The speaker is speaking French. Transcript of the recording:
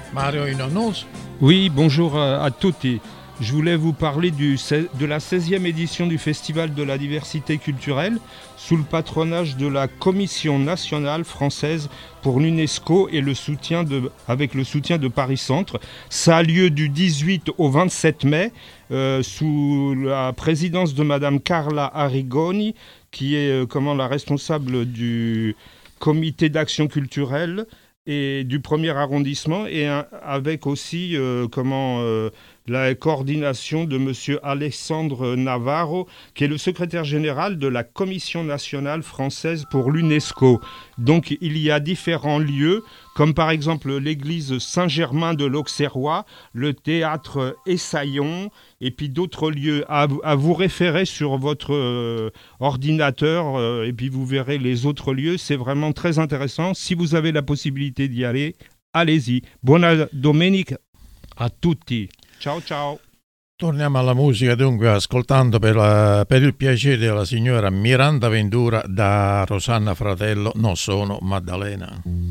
Mario Inonos. Oui, bonjour à tutti. Je voulais vous parler de la 16e édition du Festival de la diversité culturelle sous le patronage de la Commission nationale française pour l'UNESCO et avec le soutien de Paris Centre. Ça a lieu du 18 au 27 mai sous la présidence de Madame Carla Arrigoni, qui est la responsable du comité d'action culturelle et du premier arrondissement, et avec aussi la coordination de M. Alessandro Navarro, qui est le secrétaire général de la Commission nationale française pour l'UNESCO. Donc il y a différents lieux, comme par exemple l'église Saint-Germain de l'Auxerrois, le théâtre Essaillon, et puis d'autres lieux à vous référer sur votre ordinateur, et puis vous verrez les autres lieux. C'est vraiment très intéressant. Si vous avez la possibilité d'y aller, allez-y. Buona domenica a tutti. Ciao ciao. Torniamo alla musica dunque ascoltando per il piacere della signora Miranda Ventura da Rosanna Fratello, Non sono Maddalena.